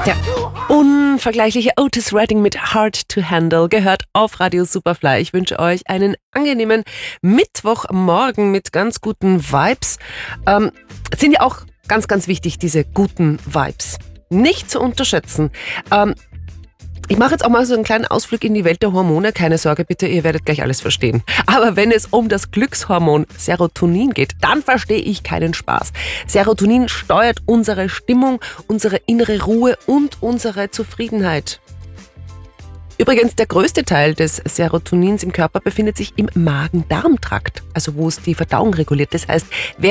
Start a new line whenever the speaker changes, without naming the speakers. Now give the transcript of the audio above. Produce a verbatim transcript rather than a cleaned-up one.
Der unvergleichliche Otis Redding mit Hard to Handle gehört auf Radio Superfly. Ich wünsche euch einen angenehmen Mittwochmorgen mit ganz guten Vibes. Ähm, sind ja auch ganz, ganz wichtig, diese guten Vibes. Nicht zu unterschätzen. Ähm, Ich mache jetzt auch mal so einen kleinen Ausflug in die Welt der Hormone. Keine Sorge bitte, ihr werdet gleich alles verstehen. Aber wenn es um das Glückshormon Serotonin geht, dann verstehe ich keinen Spaß. Serotonin steuert unsere Stimmung, unsere innere Ruhe und unsere Zufriedenheit. Übrigens, der größte Teil des Serotonins im Körper befindet sich im Magen-Darm-Trakt, also wo es die Verdauung reguliert. Das heißt, wer